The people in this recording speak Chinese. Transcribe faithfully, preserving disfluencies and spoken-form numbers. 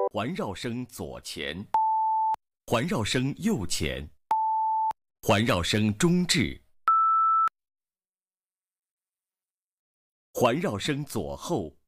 环绕声左前，环绕声右前，环绕声中置，环绕声左后，